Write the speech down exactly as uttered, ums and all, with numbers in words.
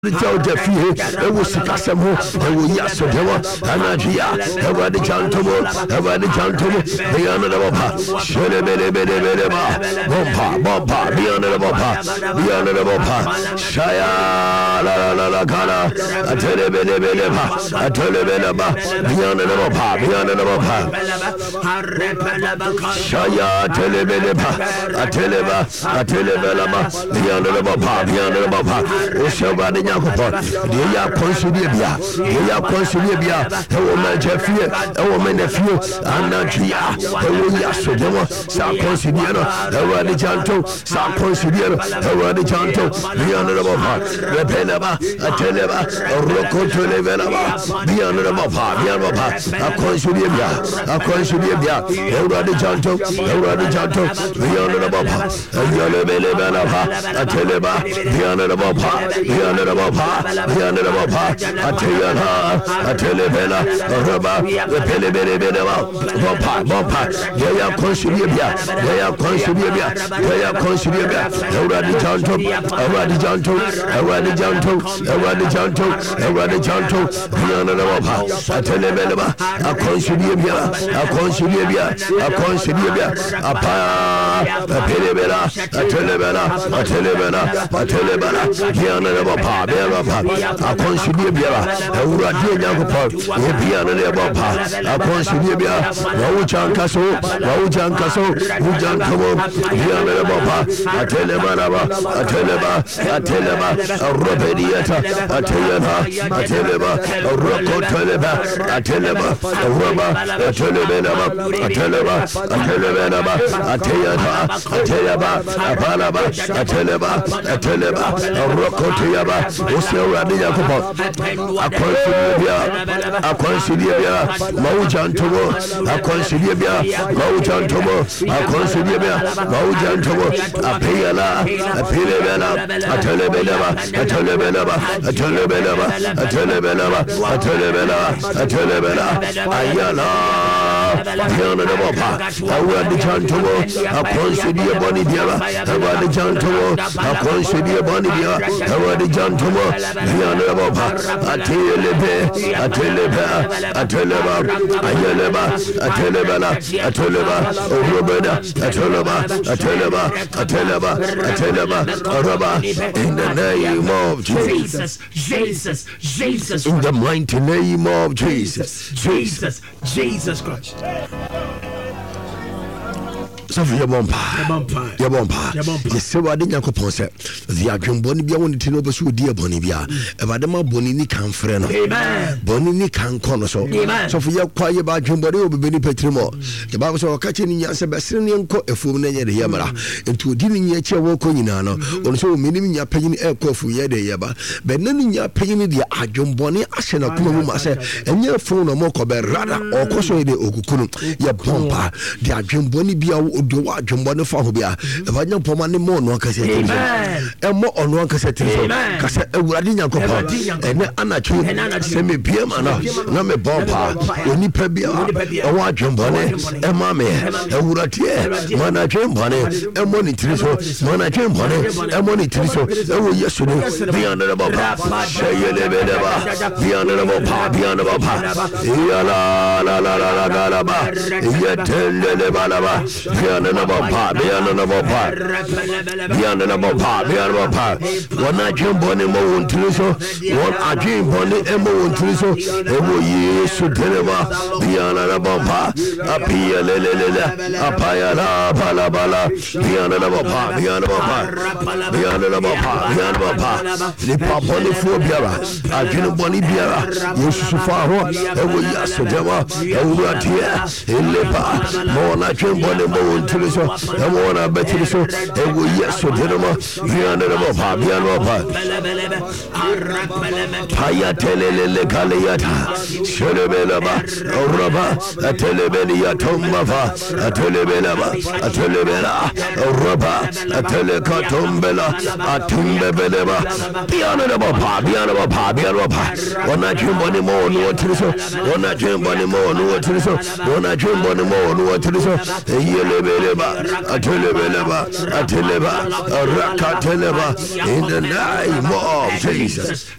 Georgia Fee, it was Sicasamo, and we Yasodewa, Anagia, Ever the Jantomo, Ever the Jantomo, beyond the Bopa, Shelebelebeleba, Bompa, Bompa, beyond the Bopa, beyond the Bopa, Shaya, La La La Gala, a Telebelebeleba, a Telebeleba, beyond the Bopa, beyond the Bopa, Shaya, Telebeleba, a Teleba, a Telebeleba, beyond the Bopa, beyond the Bopa, Oshabadi. They are considered, they are considered, a woman Jeffy, a woman nephew, and Nantia, a woman Sodoma, Sa considered, a Radi Janto, Sa considered, a Radi Janto, the honorable heart, the Penaba, a Televa, a Rocco Televelaba, the honorable heart, the honorable heart, a considered, a considered, a Radi Janto, a Radi Janto, the honorable heart, a Yelebeleba, a Teleba, the honorable heart, the honorable. Yanaba, Atayana, Atelebella, Roba, the Pelebelebella, Bopa, Bopa, they are Consilibia, they are Consilibia, they are Consilibia, Radi Janto, Radi Janto, Radi Janto, Radi Janto, Radi Janto, Yanaba, Atelebella, a Consilibia, a Consilibia, a Consilibia, a Pa, a Pelebella, a Telebella, a Telebella, a Telebella, Yanaba. A considerable, a Radian Port, a piano never pass, a considerable, Raujan Casso, Raujan Casso, Rujan Tomo, Piano Baba, a Telebanaba, a Teleba, a Teleba, a Robediata, a Teleba, a Teleba, a Rocco Teleba, a Teleba, a Roba, a Telebanaba, a Teleba, a Telebanaba, a Teaba, a Teaba, a Palaba, a Teleba, a Teleba, a Rocco Teaba. Radi Jacob, a considerable, a considerable, Maujan Tomo, a considerable, Maujan Tomo, a considerable, Maujan Tomo, a Payala, a Pilebella, a Telebella, a Telebella, a Telebella, a Telebella, a Telebella, a Telebella, Ayala. Piano the Bopa, a Radi Jantomo, a considerable Bonnie Biara, a Radi Jantomo, a considerable Bonnie Biara, a Radi Jantomo. A telebe, a teleba, a teleba, a yeleba, a telebala, a teleba, a robeda, a teleba, a teleba, a teleba, a teleba, a roba, in the name of Jesus, Jesus, Jesus, in the mighty name of Jesus, Jesus, Jesus Christ. So for your bumper, your bumper, yes, so I didn't upon set the Adrian Bonibia wanted to know the shoe, dear Bonibia, about the Bonini can friend, Bonini can corner so. So for your quiet about Jumbody will be Benny Petrimo. The Bible saw catching in Sebastian coat a full name Yamara into dealing your chair walk on Inano, also meaning your paying air coffee yada yaba, but none in your paying the Adrian Bonnie Ashen of Kuma and your phone or more cover rather or Cosso de Okukunu, your bumper, the Adrian Bonibia. Do what Jumbano Fahobia, if I know Pomani more, no cassette, and more on one cassette, cassette, a Radina Copa, and Anna semi P M, and Name Bomba, when you pebia, a white Jumbone, a mammy, a Uratier, Mana Jumbone, a money triso, Mana Jumbone, a money triso, oh, yesterday, beyond the Boba, say you live in the beyond the Boba, beyond the Boba, Yala, la la la la la la, yet tell the Balaba. Beyond the part, beyond the part, beyond the part, beyond the part. One I jump on the moon to so, one I jump on the moon to so, every year to deliver beyond the part, a pia lele, a payala, palabala, beyond the part, beyond the part, beyond the part, beyond the part. The pop on the four biara, I jump on the biara, you suffer, every year to deliver, every year, in Lepa, more I jump on the moon. To the so, I want to bet to so, and we yes, so dinner, beyond the Bopa, beyond the Bopa, Paya Telele Galiata, Shelebelaba, Roba, a Telebelia Tomava, a Telebelaba, a Telebela, a Roba, a Telecatombela, a Tumbebeleba, beyond the Bopa, beyond the Bopa, beyond the Bopa, one I dream on the more, no to the so, one I dream on the more, no to the so, one I dream on the more, no to the so, a year. Atelebeleba, Atelebeleba, Ateleba, Rakateleba, in the name of Jesus.